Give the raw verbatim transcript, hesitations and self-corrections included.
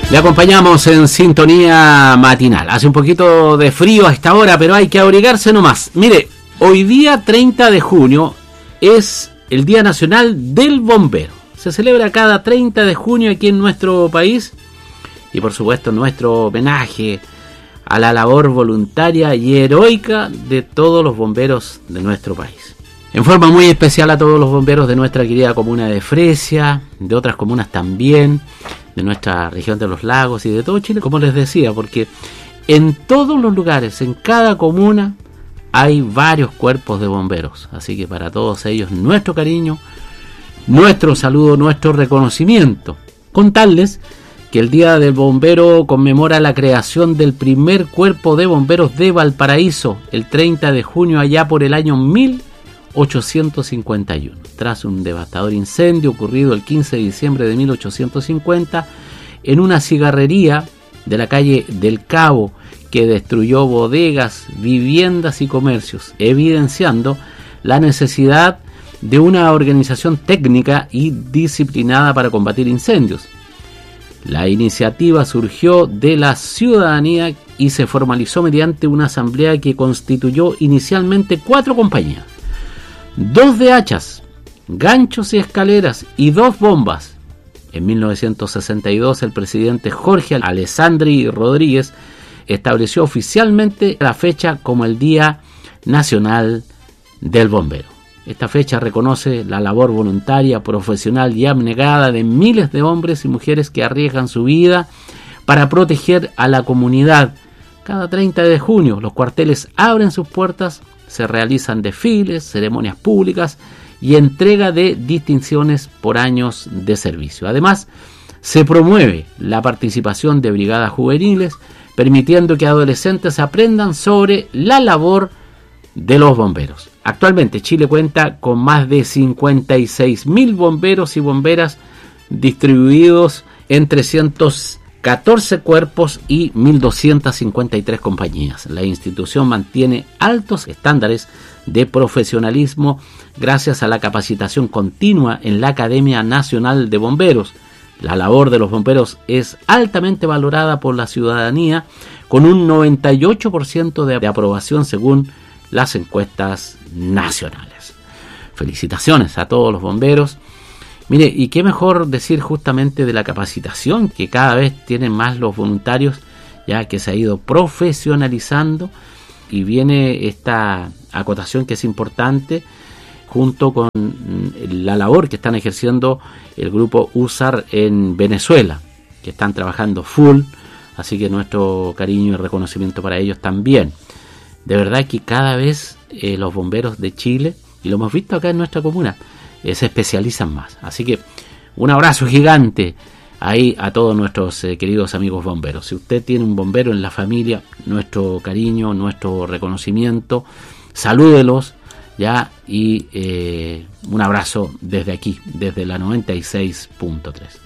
Le acompañamos en sintonía matinal. Hace un poquito de frío a esta hora, pero hay que abrigarse nomás. Mire, hoy día treinta de junio es el Día Nacional del Bombero. Se celebra cada treinta de junio aquí en nuestro país. Y por supuesto nuestro homenaje a la labor voluntaria y heroica de todos los bomberos de nuestro país. En forma muy especial a todos los bomberos de nuestra querida comuna de Fresia, de otras comunas también, de nuestra región de los lagos y de todo Chile, como les decía, porque en todos los lugares, en cada comuna, hay varios cuerpos de bomberos. Así que para todos ellos, nuestro cariño, nuestro saludo, nuestro reconocimiento. Contarles que el Día del Bombero conmemora la creación del primer cuerpo de bomberos de Valparaíso, el treinta de junio allá por el año mil ochocientos cincuenta y uno. Tras un devastador incendio ocurrido el quince de diciembre de mil ochocientos cincuenta en una cigarrería de la calle del Cabo, que destruyó bodegas, viviendas y comercios, evidenciando la necesidad de una organización técnica y disciplinada para combatir incendios. La iniciativa surgió de la ciudadanía y se formalizó mediante una asamblea que constituyó inicialmente cuatro compañías, dos de hachas, ganchos y escaleras y dos bombas. En mil novecientos sesenta y dos el presidente Jorge Alessandri Rodríguez estableció oficialmente la fecha como el Día Nacional del Bombero. Esta fecha reconoce la labor voluntaria, profesional y abnegada de miles de hombres y mujeres que arriesgan su vida para proteger a la comunidad. Cada treinta de junio los cuarteles abren sus puertas, se realizan desfiles, ceremonias públicas y entrega de distinciones por años de servicio. Además, se promueve la participación de brigadas juveniles, permitiendo que adolescentes aprendan sobre la labor de los bomberos. Actualmente Chile cuenta con más de cincuenta y seis mil bomberos y bomberas distribuidos en trescientos catorce cuerpos y mil doscientas cincuenta y tres compañías. La institución mantiene altos estándares de profesionalismo gracias a la capacitación continua en la Academia Nacional de Bomberos. La labor de los bomberos es altamente valorada por la ciudadanía, con un noventa y ocho por ciento de aprobación según las encuestas nacionales. Felicitaciones a todos los bomberos. Mire, y qué mejor decir justamente de la capacitación, que cada vez tienen más los voluntarios, ya que se ha ido profesionalizando, y viene esta acotación que es importante, junto con la labor que están ejerciendo el grupo U S A R en Venezuela, que están trabajando full, así que nuestro cariño y reconocimiento para ellos también. De verdad que cada vez eh, los bomberos de Chile, y lo hemos visto acá en nuestra comuna, eh, se especializan más. Así que un abrazo gigante ahí a todos nuestros eh, queridos amigos bomberos. Si usted tiene un bombero en la familia, nuestro cariño, nuestro reconocimiento, salúdelos ya, y eh, un abrazo desde aquí, desde la noventa y seis punto tres.